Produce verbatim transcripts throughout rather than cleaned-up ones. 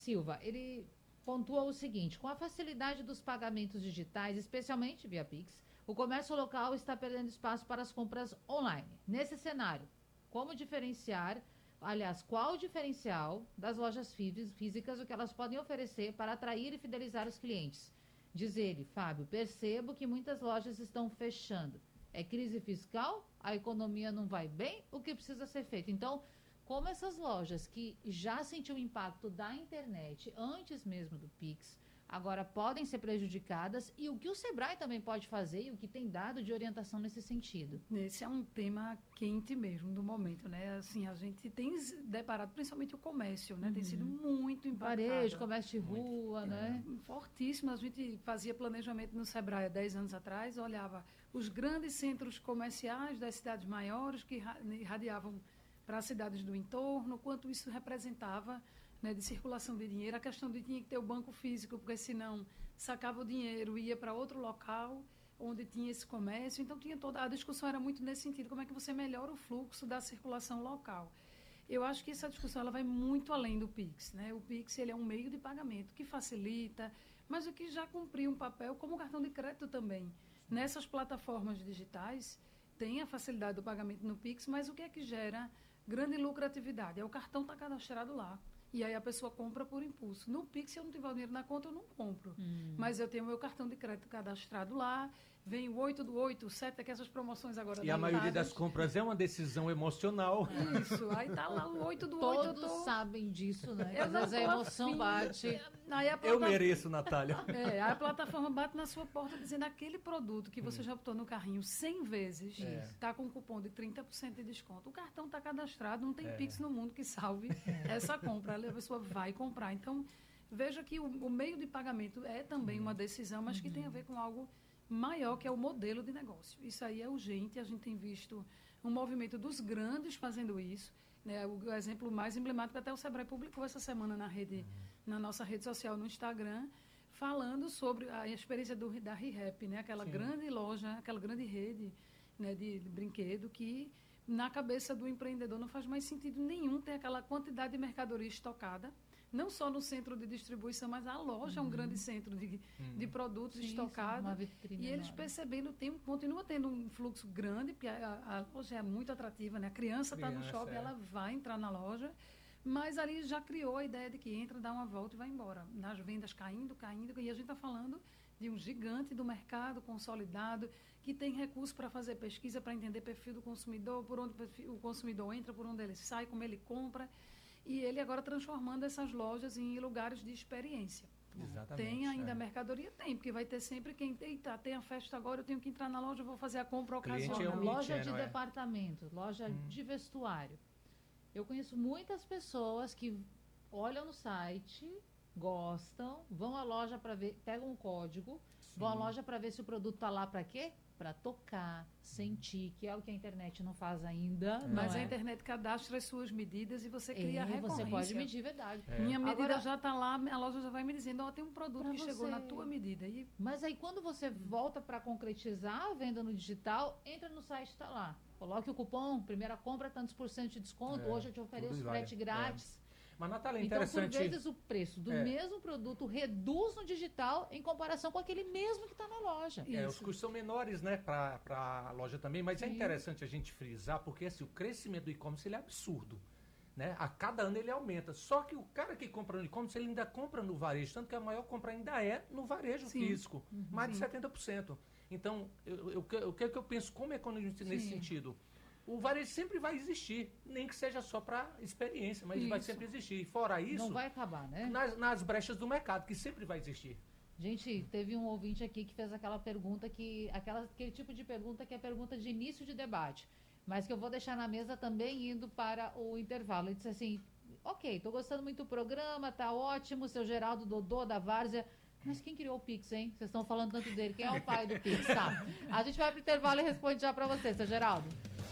Silva, ele pontua o seguinte: com a facilidade dos pagamentos digitais, especialmente via Pix, o comércio local está perdendo espaço para as compras online. Nesse cenário, como diferenciar, aliás, qual o diferencial das lojas fí- físicas, o que elas podem oferecer para atrair e fidelizar os clientes? Diz ele, Fábio, percebo que muitas lojas estão fechando. É crise fiscal? A economia não vai bem? O que precisa ser feito? Então, como essas lojas que já sentiram o impacto da internet antes mesmo do Pix, agora podem ser prejudicadas e o que o Sebrae também pode fazer e o que tem dado de orientação nesse sentido? Esse é um tema quente mesmo do momento, né? Assim, a gente tem se deparado, principalmente o comércio, né? Uhum. Tem sido muito impactado. Varejo, comércio de rua, muito. Né? É, fortíssimo. A gente fazia planejamento no Sebrae há dez anos atrás, olhava os grandes centros comerciais das cidades maiores que irradiavam para as cidades do entorno, quanto isso representava, né, de circulação de dinheiro. A questão de tinha que ter o banco físico, porque senão sacava o dinheiro e ia para outro local onde tinha esse comércio. Então, tinha toda a discussão era muito nesse sentido, como é que você melhora o fluxo da circulação local. Eu acho que essa discussão ela vai muito além do Pix, né? O Pix ele é um meio de pagamento que facilita, mas o que já cumpriu um papel como o cartão de crédito também. Nessas plataformas digitais, tem a facilidade do pagamento no Pix, mas o que é que gera grande lucratividade? É o cartão está cadastrado lá. E aí a pessoa compra por impulso. No Pix, se eu não tiver o dinheiro na conta, eu não compro. Hum. Mas eu tenho o meu cartão de crédito cadastrado lá, vem o oito do oito, o sete, que essas promoções agora... E a maioria das compras é uma decisão emocional. Isso, aí tá lá o oito do oito. Todos eu tô... sabem disso, né? Eu Às vezes a emoção afim. bate. Aí a plata... Eu mereço, Natália. É, a plataforma bate na sua porta dizendo aquele produto que você hum. já botou no carrinho cem vezes, está é. com um cupom de trinta por cento de desconto. O cartão está cadastrado, não tem é. Pix no mundo que salve é. essa compra. A pessoa vai comprar. Então, veja que o, o meio de pagamento é também uma decisão, mas uhum. que tem a ver com algo maior, que é o modelo de negócio. Isso aí é urgente, a gente tem visto um movimento dos grandes fazendo isso. Né? O, o exemplo mais emblemático, até o Sebrae publicou essa semana na, rede, uhum. na nossa rede social, no Instagram, falando sobre a experiência do, da ReHap, né? Aquela Sim. grande loja, aquela grande rede, né, de, de brinquedo que... na cabeça do empreendedor não faz mais sentido nenhum ter aquela quantidade de mercadoria estocada, não só no centro de distribuição, mas a loja uhum. é um grande centro de, uhum. de produtos Sim, estocados. E eles enorme. percebendo, tem, continua tendo um fluxo grande, porque a, a loja é muito atrativa, né? A criança está no shopping, é. ela vai entrar na loja, mas ali já criou a ideia de que entra, dá uma volta e vai embora. Nas vendas caindo, caindo, e a gente está falando de um gigante do mercado consolidado, que tem recurso para fazer pesquisa, para entender o perfil do consumidor, por onde o consumidor entra, por onde ele sai, como ele compra, e ele agora transformando essas lojas em lugares de experiência. Exatamente. Tem ainda é. mercadoria? Tem, porque vai ter sempre quem eita, tem a festa agora, eu tenho que entrar na loja, eu vou fazer a compra ocasional. É um loja de é? departamento, loja hum. de vestuário. Eu conheço muitas pessoas que olham no site, gostam, vão à loja para ver, pegam um código, Sim. vão à loja para ver se o produto está lá para quê? Para tocar, sentir, que é o que a internet não faz ainda. É. Mas é? a internet cadastra as suas medidas e você cria é, a recorrência. Você pode medir, verdade. É. Minha medida Agora, já está lá, a loja já vai me dizendo, ó, oh, tem um produto que você... chegou na tua medida. E... Mas aí quando você volta para concretizar a venda no digital, entra no site, está lá. Coloque o cupom, primeira compra, tantos por cento de desconto, é, hoje eu te ofereço frete grátis. É. Mas, Natália, é então, interessante... por vezes, o preço do é. mesmo produto reduz no digital em comparação com aquele mesmo que está na loja. É, os custos são menores, né, para a loja também, mas Sim. é interessante a gente frisar, porque assim, o crescimento do e-commerce ele é absurdo. Né? A cada ano ele aumenta. Só que o cara que compra no e-commerce, ele ainda compra no varejo, tanto que a maior compra ainda é no varejo Sim. físico, uhum. mais de Sim. setenta por cento. Então, o que eu, eu, eu penso como economista nesse sentido? O varejo sempre vai existir, nem que seja só para experiência, mas isso. vai sempre existir. E fora isso... Não vai acabar, né? Nas, nas brechas do mercado, que sempre vai existir. Gente, teve um ouvinte aqui que fez aquela pergunta, que aquela, aquele tipo de pergunta que é pergunta de início de debate, mas que eu vou deixar na mesa também indo para o intervalo. Ele disse assim, ok, estou gostando muito do programa, tá ótimo, seu Geraldo Dodô da Várzea, mas quem criou o Pix, hein? Vocês estão falando tanto dele, quem é o pai do Pix, tá? A gente vai para o intervalo e responde já para você, seu Geraldo.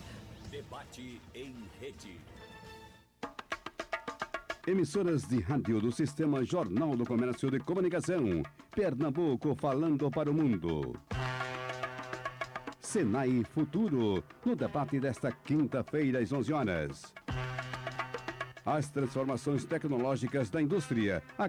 Debate em rede. Emissoras de rádio do Sistema Jornal do Comércio de Comunicação. Pernambuco falando para o mundo. Senai Futuro, no debate desta quinta-feira às onze horas. as transformações tecnológicas da indústria.